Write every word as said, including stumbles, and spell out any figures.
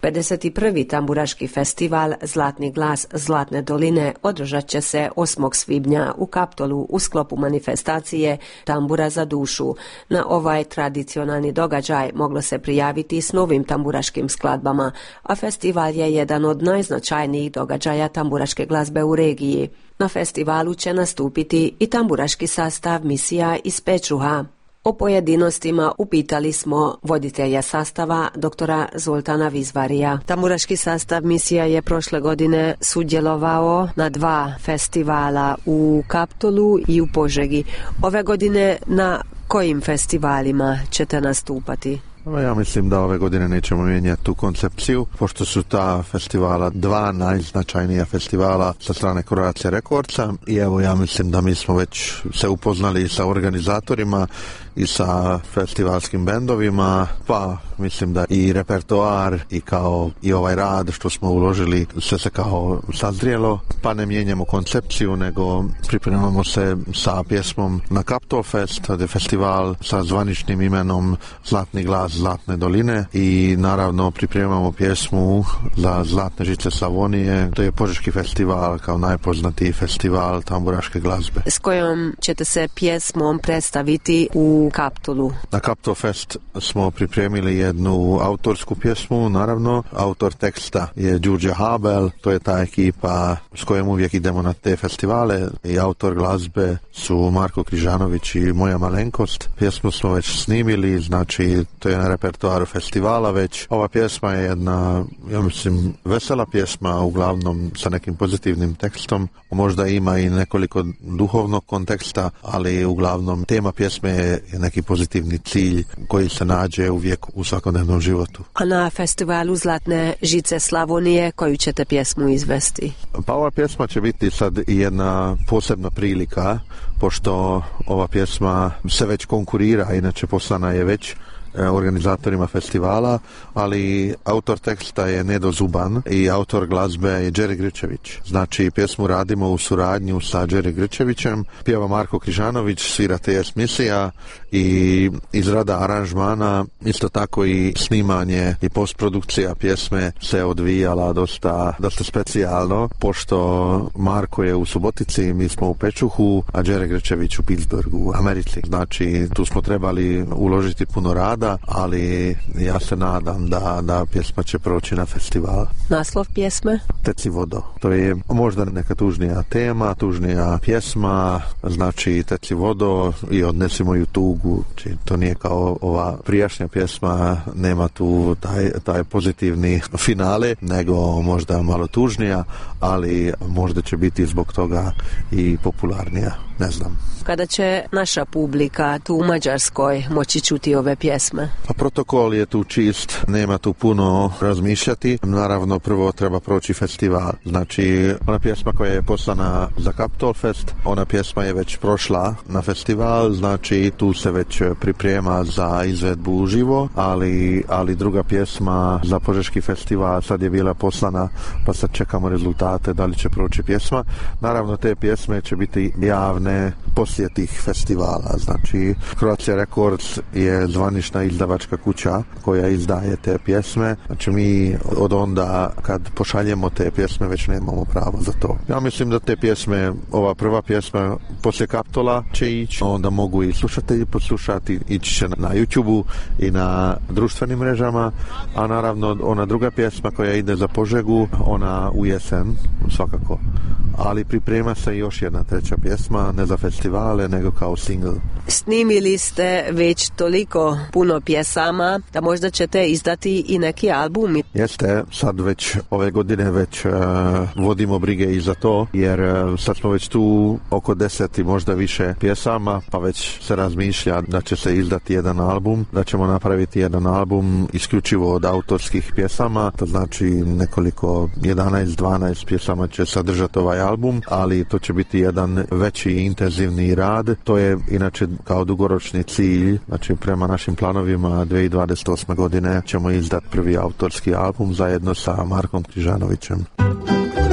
pedeset prvi tamburaški festival Zlatni glas Zlatne doline održat će se osmog svibnja u Kaptolu u sklopu manifestacije Tambura za dušu. Na ovaj tradicionalni događaj moglo se prijaviti s novim tamburaškim skladbama, a festival je jedan od najznačajnijih događaja tamburaške glazbe u regiji. Na festivalu će nastupiti i tamburaški sastav misija iz Pečuha. O pojedinostima upitali smo voditelja sastava, doktora Zoltana Vizvarija. Tamburaški sastav misija je prošle godine sudjelovao na dva festivala u Kaptolu i u Požegi. Ove godine na kojim festivalima ćete nastupati? Ja mislim da ove godine nećemo mijenjati tu koncepciju, pošto su ta festivala dva najznačajnija festivala sa strane Croatia Recordsa i evo ja mislim da mi smo već se upoznali sa organizatorima i sa festivalskim bendovima, pa mislim da i repertoar i kao i ovaj rad što smo uložili sve se kao sazrijelo, pa ne mijenjamo koncepciju nego pripremamo se sa pjesmom na Kaptol Fest, to je festival sa zvaničnim imenom Zlatni glas Zlatne doline i naravno pripremamo pjesmu za Zlatne žice Slavonije, to je Požeški festival kao najpoznatiji festival tamburaške glazbe. S kojom ćete se pjesmom predstaviti u Kaptolu? Na Kaptol Fest smo pripremili jednu autorsku pjesmu, naravno. Autor teksta je Đurđe Habel, to je ta ekipa s kojom uvijek idemo na te festivale i autor glazbe su Marko Križanović i moja malenkost. Pjesmu smo već snimili, znači to je na repertoaru festivala već. Ova pjesma je jedna, ja mislim, vesela pjesma, uglavnom sa nekim pozitivnim tekstom. Možda ima i nekoliko duhovnog konteksta, ali uglavnom tema pjesme je neki pozitivni cilj koji se nađe uvijek u svakodnevnom životu. A na festivalu Zlatne žice Slavonije koju ćete pjesmu izvesti? Pa ova pjesma će biti sad i jedna posebna prilika, pošto ova pjesma se već konkurira, inače poslana je već organizatorima festivala, ali autor teksta je Nedo Zuban i autor glazbe je Đeri Grčević. Znači, pjesmu radimo u suradnju sa Đeri Grčevićem, pjeva Marko Križanović, svira T S misija i izrada aranžmana, isto tako i snimanje i postprodukcija pjesme se odvijala dosta, dosta specijalno, pošto Marko je u Subotici, mi smo u Pečuhu, a Đeri Grčević u Pittsburghu, u Americi. Znači, tu smo trebali uložiti puno rada, ali ja se nadam da, da pjesma će proći na festival. Naslov pjesme? Teci vodo. To je možda neka tužnija tema, tužnija pjesma, znači Teci vodo i odnesi moju tugu. Či to nije kao ova prijašnja pjesma, nema tu taj, taj pozitivni finale, nego možda malo tužnija, ali možda će biti zbog toga i popularnija. Ne znam. Kada će naša publika tu u Mađarskoj moći čuti ove pjesme? Pa protokol je tu čist, nema tu puno razmišljati. Naravno, prvo treba proći festival. Znači, ona pjesma koja je poslana za Kaptol Fest, ona pjesma je već prošla na festival, znači tu se već priprema za izvedbu uživo, ali, ali druga pjesma za Požeški festival sad je bila poslana, pa sad čekamo rezultate da li će proći pjesma. Naravno, te pjesme će biti javne poslije tih festivala. Znači, Croatia Records je zvanična izdavačka kuća koja izdaje te pjesme. Znači, mi od onda kad pošaljemo te pjesme već nemamo pravo za to. Ja mislim da te pjesme, ova prva pjesma poslije Kaptola će ići, onda mogu i slušatelji poslušati, ići će na YouTubeu i na društvenim mrežama, a naravno ona druga pjesma koja ide za Požegu, ona u jesen svakako. Ali priprema se još jedna treća pjesma, ne za festivale, nego kao single. Snimili ste već toliko puno pjesama da možda ćete izdati i neki album. Jeste, sad već ove godine već uh, vodimo brige i za to, jer uh, sad smo već tu oko deset i možda više pjesama, pa već se razmišlja da će se izdati jedan album, da ćemo napraviti jedan album isključivo od autorskih pjesama, to znači nekoliko jedanaest dvanaest pjesama će sadržati ovaj album, ali to će biti jedan veći intenzivni rad. To je inače kao dugoročni cilj, znači prema našim planovima dvije tisuće dvadeset osme godine ćemo izdati prvi autorski album zajedno sa Markom Križanovićem.